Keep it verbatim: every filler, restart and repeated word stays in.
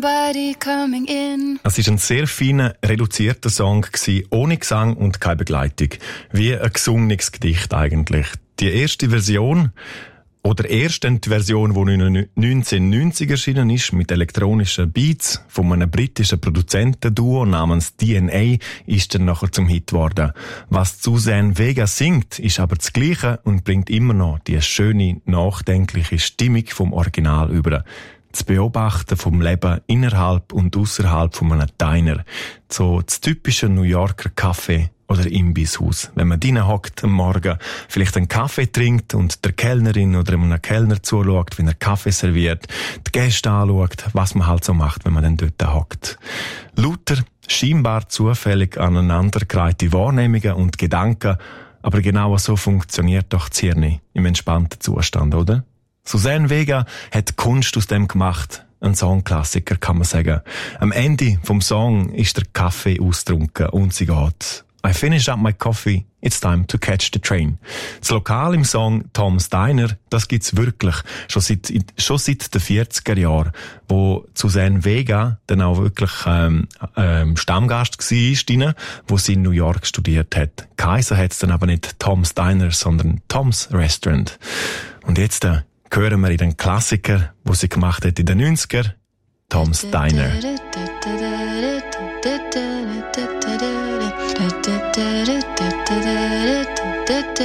somebody coming in. Es war ein sehr feiner, reduzierter Song, ohne Gesang und keine Begleitung. Wie ein gesungenes Gedicht eigentlich. Die erste Version, oder erst die Version, die neunzehnhundertneunzig erschienen ist, mit elektronischen Beats von einem britischen Produzentenduo namens D N A, ist dann nachher zum Hit geworden. Was Suzanne Vega singt, ist aber das Gleiche und bringt immer noch die schöne, nachdenkliche Stimmung vom Original über. Das Beobachten vom Leben innerhalb und außerhalb von einem Diner. So das typische New Yorker Café oder Imbisshaus. Wenn man drinnen hockt am Morgen, vielleicht einen Kaffee trinkt und der Kellnerin oder einem Kellner zuschaut, wenn er Kaffee serviert, die Gäste anschaut, was man halt so macht, wenn man dann dort hockt. Lauter, scheinbar zufällig aneinandergereihte Wahrnehmungen und Gedanken, aber genau so funktioniert doch das Hirn im entspannten Zustand, oder? Suzanne Vega hat Kunst aus dem gemacht. Ein Songklassiker, kann man sagen. Am Ende vom Song ist der Kaffee ausgetrunken und sie geht. I finished up my coffee, it's time to catch the train. Das Lokal im Song Tom's Diner, das gibt's wirklich. Schon seit, schon seit den vierziger Jahren, wo Suzanne Vega dann auch wirklich, ähm, ähm, Stammgast war, wo sie in New York studiert hat. Kaiser hat's dann aber nicht Tom's Diner, sondern Tom's Restaurant. Und jetzt, äh, hören wir in den Klassiker, wo sie gemacht hat in den neunziger, Tom's Diner.